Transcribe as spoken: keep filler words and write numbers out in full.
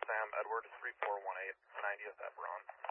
Sam Edward, three four one eight, ninetieth at Bron.